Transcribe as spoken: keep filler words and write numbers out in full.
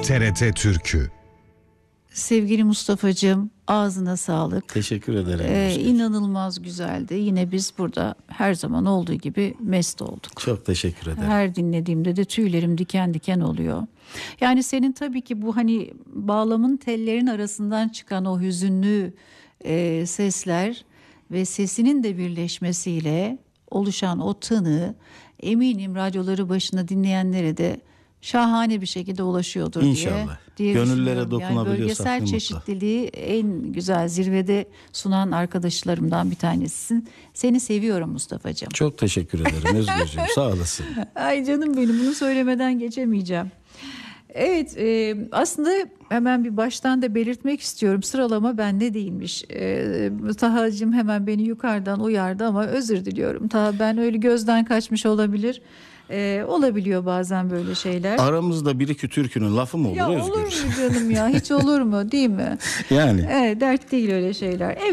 T R T Türkü. Sevgili Mustafa'cığım, ağzına sağlık. Teşekkür ederim. Ee, inanılmaz güzeldi. Yine biz burada her zaman olduğu gibi mest olduk. Çok teşekkür ederim. Her dinlediğimde de tüylerim diken diken oluyor. Yani senin tabii ki bu hani bağlamın tellerin arasından çıkan o hüzünlü e, sesler ve sesinin de birleşmesiyle oluşan o tını eminim radyoları başına dinleyenlere de şahane bir şekilde ulaşıyordur İnşallah. diye, diye Gönüllere düşünüyorum. Yani dokunabiliyorsak bölgesel ne mutlu. çeşitliliği en güzel zirvede sunan arkadaşlarımdan bir tanesisin. Seni seviyorum Mustafa'cığım. Çok teşekkür ederim Özgürcüğüm. Sağ olasın. Ay canım benim, bunu söylemeden geçemeyeceğim. Evet, e, aslında hemen bir baştan da belirtmek istiyorum. Sıralama bende değilmiş. E, Taha'cığım hemen beni yukarıdan uyardı ama özür diliyorum. Taha, ben öyle gözden kaçmış olabilir. E, olabiliyor bazen böyle şeyler. Aramızda bir iki türkünün lafı mı olur Ya Özgür? olur mu canım ya, hiç olur mu, değil mi? Yani. Evet, dert değil öyle şeyler. Evet.